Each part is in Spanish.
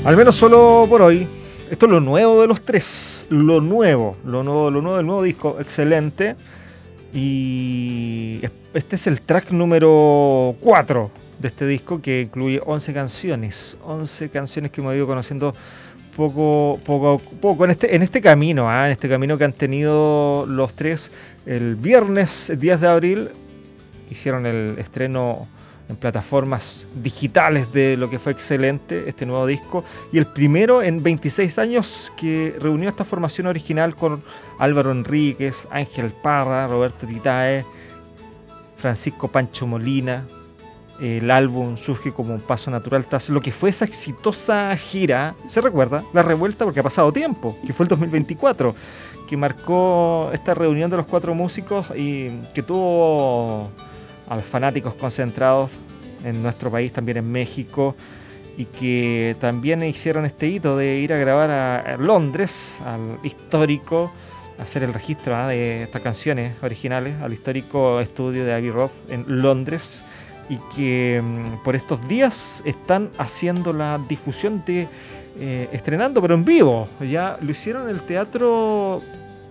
Al menos solo por hoy. Esto es lo nuevo de los tres. Lo nuevo del nuevo disco. Excelente. Y este es el track número 4 de este disco, que incluye 11 canciones. 11 canciones que hemos ido conociendo poco en este camino, en este camino que han tenido los tres. El viernes 10 de abril hicieron el estreno en plataformas digitales de lo que fue Excelente, este nuevo disco, y el primero en 26 años que reunió esta formación original con Álvaro Enríquez, Ángel Parra, Roberto Titae, Francisco Pancho Molina. El álbum surge como un paso natural tras lo que fue esa exitosa gira, se recuerda, La Revuelta, porque ha pasado tiempo, que fue el 2024, que marcó esta reunión de los cuatro músicos y que tuvo a los fanáticos concentrados en nuestro país, también en México, y que también hicieron este hito de ir a grabar a Londres, al histórico, hacer el registro de estas canciones originales, al histórico estudio de Abbey Road en Londres, y que por estos días están haciendo la difusión de estrenando, pero en vivo. Ya lo hicieron en el Teatro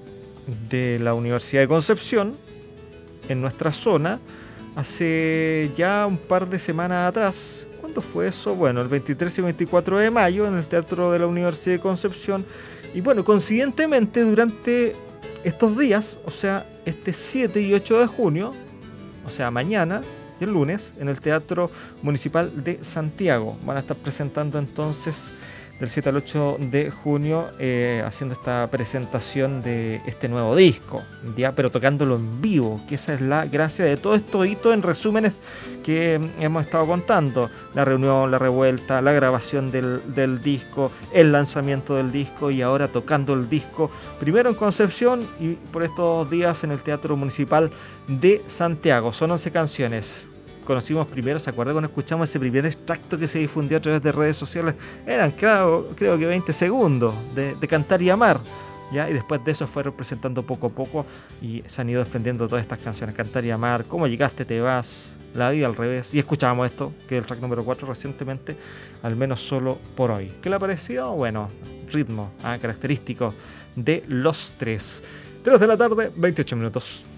de la Universidad de Concepción, en nuestra zona, hace ya un par de semanas atrás. ¿Cuándo fue eso? Bueno, el 23 y 24 de mayo en el Teatro de la Universidad de Concepción. Y bueno, coincidentemente durante estos días, o sea, este 7 y 8 de junio, o sea, mañana y el lunes, en el Teatro Municipal de Santiago, van a estar presentando entonces del 7 al 8 de junio, haciendo esta presentación de este nuevo disco, ya, pero tocándolo en vivo, que esa es la gracia de todo esto, hito en resúmenes que hemos estado contando: la reunión, la revuelta, la grabación del disco, el lanzamiento del disco, y ahora tocando el disco, primero en Concepción y por estos días en el Teatro Municipal de Santiago. Son 11 canciones. Conocimos primero, ¿se acuerda cuando escuchamos ese primer extracto que se difundió a través de redes sociales? Eran, creo que 20 segundos de Cantar y Amar, ¿ya? Y después de eso fueron presentando poco a poco y se han ido desprendiendo todas estas canciones: Cantar y Amar, Cómo llegaste, te vas, La vida al revés. Y escuchábamos esto, que es el track número 4 recientemente, Al menos solo por hoy. ¿Qué le ha parecido? Bueno, ritmo característico de los tres. 3 de la tarde, 28 minutos.